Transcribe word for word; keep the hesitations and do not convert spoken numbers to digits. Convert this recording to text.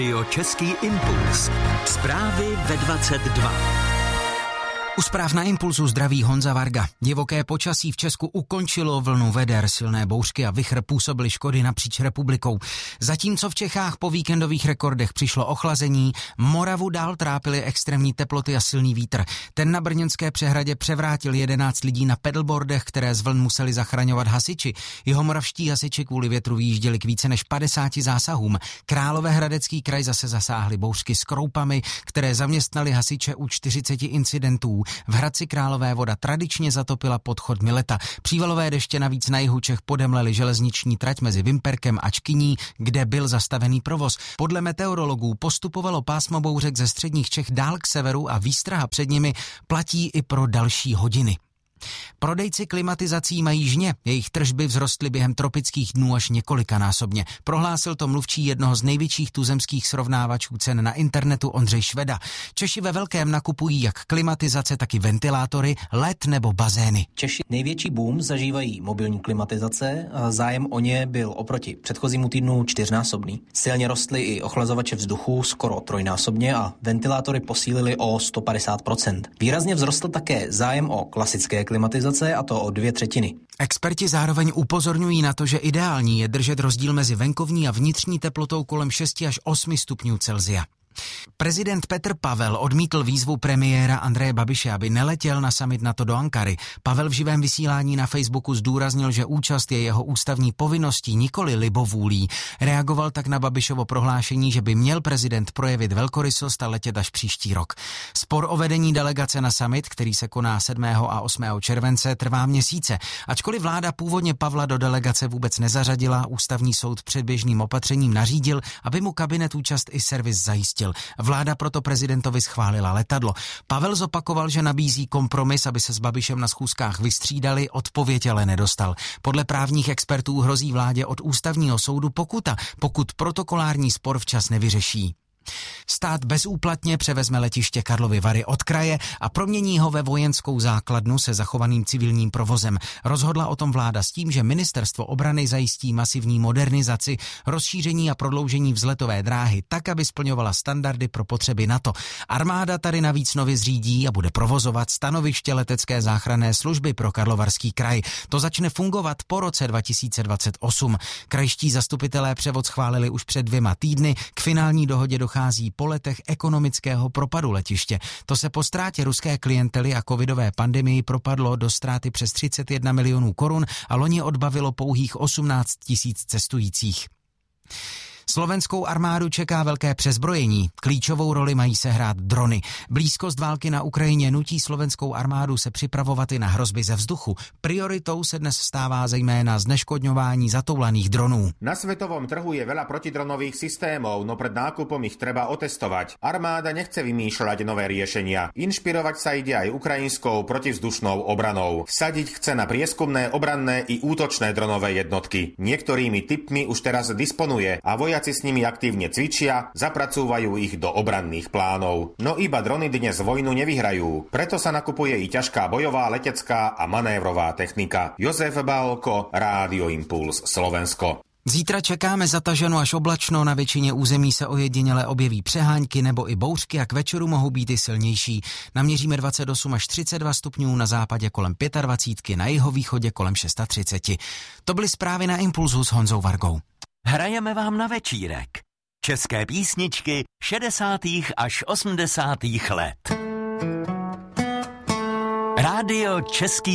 Jo, Český impuls. Zprávy ve dvacet dva. U zpráv na Impulsu zdraví Honza Varga. Divoké počasí v Česku ukončilo vlnu veder, silné bouřky a vichr působily škody napříč republikou. Zatímco v Čechách po víkendových rekordech přišlo ochlazení, Moravu dál trápily extrémní teploty a silný vítr. Ten na brněnské přehradě převrátil jedenáct lidí na pedalboardech, které z vln museli zachraňovat hasiči. Jihomoravští hasiči kvůli větru vyjížděli k více než padesáti zásahům. Královéhradecký kraj zase zasáhly bouřky s kroupami, které zaměstnali hasiče u čtyřiceti incidentů. V Hradci Králové voda tradičně zatopila podchod Mileta. Přívalové deště navíc na jihu Čech podemlely železniční trať mezi Vimperkem a Čkyní, kde byl zastavený provoz. Podle meteorologů postupovalo pásmo bouřek ze středních Čech dál k severu a výstraha před nimi platí i pro další hodiny. Prodejci klimatizací mají žně, jejich tržby vzrostly během tropických dnů až několikanásobně. Prohlásil to mluvčí jednoho z největších tuzemských srovnávačů cen na internetu Ondřej Šveda. Češi ve velkém nakupují jak klimatizace, tak i ventilátory, led nebo bazény. Češi největší boom zažívají mobilní klimatizace a zájem o ně byl oproti předchozímu týdnu čtyřnásobný. Silně rostly i ochlazovače vzduchu skoro trojnásobně a ventilátory posílily o sto padesát procent. Výrazně vzrostl také zájem o klasické klimatizace, a to o dvě třetiny. Experti zároveň upozorňují na to, že ideální je držet rozdíl mezi venkovní a vnitřní teplotou kolem šesti až osmi stupňů Celsia. Prezident Petr Pavel odmítl výzvu premiéra Andreje Babiše, aby neletěl na summit NATO do Ankary. Pavel v živém vysílání na Facebooku zdůraznil, že účast je jeho ústavní povinností, nikoli libovůlí. Reagoval tak na Babišovo prohlášení, že by měl prezident projevit velkorysost a letět až příští rok. Spor o vedení delegace na summit, který se koná sedmého a osmého července, trvá měsíce. Ačkoliv vláda původně Pavla do delegace vůbec nezařadila, ústavní soud předběžným opatřením nařídil, aby mu kabinet účast i servis zajistil. Vláda proto prezidentovi schválila letadlo. Pavel zopakoval, že nabízí kompromis, aby se s Babišem na schůzkách vystřídali, odpověď ale nedostal. Podle právních expertů hrozí vládě od ústavního soudu pokuta, pokud protokolární spor včas nevyřeší. Stát bezúplatně převezme letiště Karlovy Vary od kraje a promění ho ve vojenskou základnu se zachovaným civilním provozem. Rozhodla o tom vláda s tím, že ministerstvo obrany zajistí masivní modernizaci, rozšíření a prodloužení vzletové dráhy tak, aby splňovala standardy pro potřeby NATO. Armáda tady navíc nově zřídí a bude provozovat stanoviště letecké záchranné služby pro Karlovarský kraj. To začne fungovat po roce dva tisíce dvacet osm. Krajští zastupitelé převod schválili už před dvěma týdny, k finální dohodě dochází po letech ekonomického propadu letiště. To se po ztrátě ruské klientely a covidové pandemii propadlo do ztráty přes třicet jedna milionů korun a loni odbavilo pouhých osmnáct tisíc cestujících. Slovenskou armádu čeká velké přezbrojení. Klíčovou roli mají sehrát drony. Blízkost války na Ukrajině nutí slovenskou armádu se připravovat i na hrozby ze vzduchu. Prioritou se dnes stává zejména zneškodňování zatoulaných dronů. Na svetovom trhu je veľa protidronových systémov, no pred nákupom ich treba otestovať. Armáda nechce vymýšľať nové riešenia. Inšpirovať sa ide aj ukrajinskou protivzdušnou obranou. Vsadiť chce na prieskumné, obranné i útočné dronové jednotky. Niektorými typmi už teraz disponuje a vojaci s nimi aktívne cvičia, zapracúvajú ich do obranných plánov. No iba drony dnes vojnu nevyhrajú. Preto sa nakupuje i ťažká bojová, letecká a manévrová technika. Jozef Bálko, Rádio Impuls, Slovensko. Zítra čekáme zataženo až oblačno, na většině území se ojediněle objeví přehánky nebo i bouřky a k večeru mohou být i silnější. Naměříme dvacet osm až třicet dva stupňů, na západě kolem dvacet pět, na jihovýchodě kolem třicet šest. To byly zprávy na Impulsu s Honzou Vargou. Hrajeme vám na večírek. České písničky šedesátých až osmdesátých let. Rádio Český